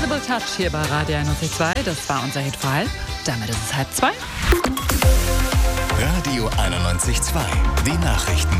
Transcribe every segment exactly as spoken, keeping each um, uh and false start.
Possible Touch hier bei Radio einundneunzig Komma zwei. Das war unser Hit vor halb. Damit ist es halb zwei. Radio einundneunzig Komma zwei. Die Nachrichten.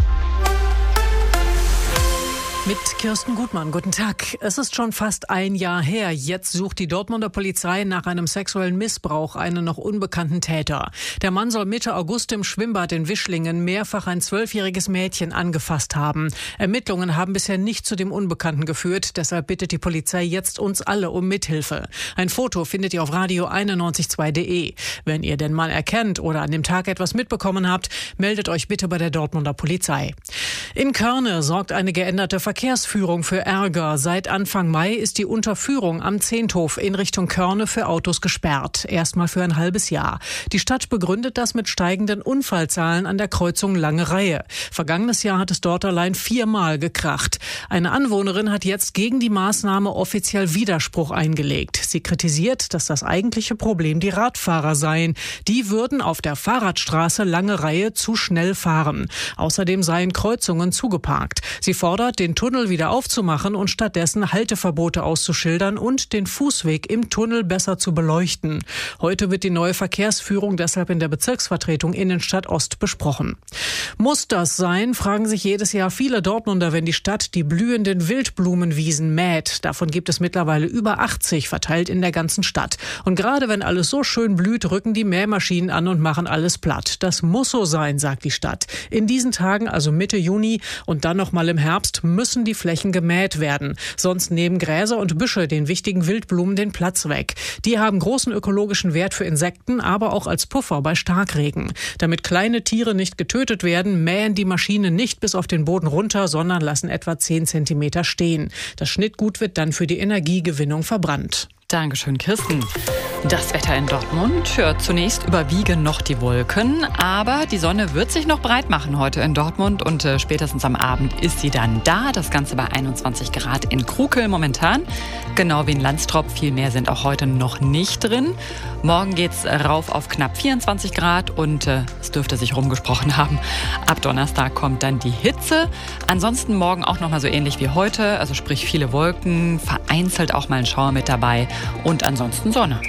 Mit Kirsten Gutmann, guten Tag. Es ist schon fast ein Jahr her. Jetzt sucht die Dortmunder Polizei nach einem sexuellen Missbrauch einen noch unbekannten Täter. Der Mann soll Mitte August im Schwimmbad in Wischlingen mehrfach ein zwölfjähriges Mädchen angefasst haben. Ermittlungen haben bisher nicht zu dem Unbekannten geführt. Deshalb bittet die Polizei jetzt uns alle um Mithilfe. Ein Foto findet ihr auf radio einundneunzig Komma zwei punkt de. Wenn ihr den Mann erkennt oder an dem Tag etwas mitbekommen habt, meldet euch bitte bei der Dortmunder Polizei. In Körne sorgt eine geänderte Verkehrsführung für Ärger. Seit Anfang Mai ist die Unterführung am Zehnthof in Richtung Körne für Autos gesperrt. Erstmal für ein halbes Jahr. Die Stadt begründet das mit steigenden Unfallzahlen an der Kreuzung Lange Reihe. Vergangenes Jahr hat es dort allein viermal gekracht. Eine Anwohnerin hat jetzt gegen die Maßnahme offiziell Widerspruch eingelegt. Sie kritisiert, dass das eigentliche Problem die Radfahrer seien. Die würden auf der Fahrradstraße Lange Reihe zu schnell fahren. Außerdem seien Kreuzungen zugeparkt. Sie fordert, den Tunnel wieder aufzumachen und stattdessen Halteverbote auszuschildern und den Fußweg im Tunnel besser zu beleuchten. Heute wird die neue Verkehrsführung deshalb in der Bezirksvertretung Innenstadt Ost besprochen. Muss das sein, fragen sich jedes Jahr viele Dortmunder, wenn die Stadt die blühenden Wildblumenwiesen mäht. Davon gibt es mittlerweile über achtzig, verteilt in der ganzen Stadt. Und gerade wenn alles so schön blüht, rücken die Mähmaschinen an und machen alles platt. Das muss so sein, sagt die Stadt. In diesen Tagen, also Mitte Juni und dann noch mal im Herbst, müssen die Flächen gemäht werden. Sonst nehmen Gräser und Büsche den wichtigen Wildblumen den Platz weg. Die haben großen ökologischen Wert für Insekten, aber auch als Puffer bei Starkregen. Damit kleine Tiere nicht getötet werden, mähen die Maschinen nicht bis auf den Boden runter, sondern lassen etwa zehn Zentimeter stehen. Das Schnittgut wird dann für die Energiegewinnung verbrannt. Dankeschön, Kirsten. Das Wetter in Dortmund, ja, zunächst überwiegen noch die Wolken, aber die Sonne wird sich noch breit machen heute in Dortmund und äh, spätestens am Abend ist sie dann da. Das Ganze bei einundzwanzig Grad in Krukel momentan, genau wie in Landstrop. Viel mehr sind auch heute noch nicht drin. Morgen geht's rauf auf knapp vierundzwanzig Grad und äh, es dürfte sich rumgesprochen haben. Ab Donnerstag kommt dann die Hitze. Ansonsten morgen auch noch mal so ähnlich wie heute, also sprich viele Wolken, vereinzelt auch mal ein Schauer mit dabei. Und ansonsten Sonne.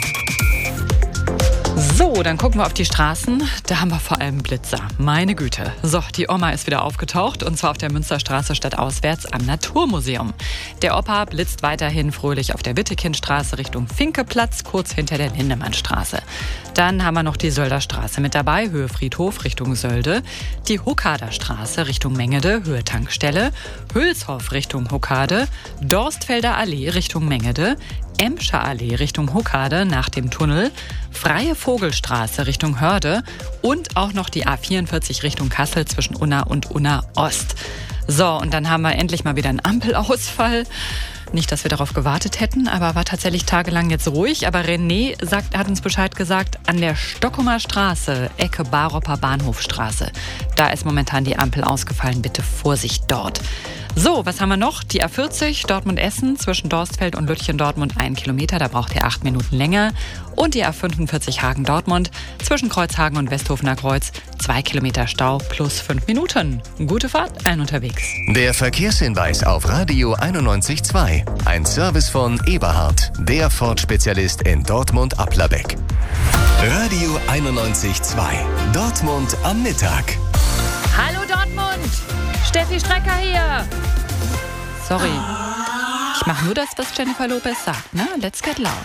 So, dann gucken wir auf die Straßen. Da haben wir vor allem Blitzer. Meine Güte. So, die Oma ist wieder aufgetaucht und zwar auf der Münsterstraße stadtauswärts am Naturmuseum. Der Opa blitzt weiterhin fröhlich auf der Wittekindstraße Richtung Finkeplatz, kurz hinter der Lindemannstraße. Dann haben wir noch die Sölderstraße mit dabei, Höhe Friedhof Richtung Sölde. Die Hokaderstraße Richtung Mengede, Höhe Tankstelle. Hülshoff Richtung Hokade. Dorstfelder Allee Richtung Mengede. Emscher Allee Richtung Hokade nach dem Tunnel, Freie Vogelstraße Richtung Hörde und auch noch die A vierundvierzig Richtung Kassel zwischen Unna und Unna Ost. So, und dann haben wir endlich mal wieder einen Ampelausfall. Nicht, dass wir darauf gewartet hätten, aber war tatsächlich tagelang jetzt ruhig. Aber René sagt, hat uns Bescheid gesagt, an der Stockumer Straße, Ecke Baropper Bahnhofstraße. Da ist momentan die Ampel ausgefallen. Bitte Vorsicht dort. So, was haben wir noch? Die A vierzig, Dortmund-Essen, zwischen Dorstfeld und Lütchen-Dortmund ein Kilometer, da braucht ihr acht Minuten länger. Und die A fünfundvierzig Hagen-Dortmund, zwischen Kreuzhagen und Westhofener Kreuz, zwei Kilometer Stau plus fünf Minuten. Gute Fahrt, ein unterwegs. Der Verkehrshinweis auf Radio einundneunzig Komma zwei. Ein Service von Eberhard, der Ford-Spezialist in Dortmund-Applerbeck. Radio einundneunzig Komma zwei. Dortmund am Mittag. Hallo Dortmund! Steffi Strecker hier. Sorry. Ich mache nur das, was Jennifer Lopez sagt, ne? Let's get loud.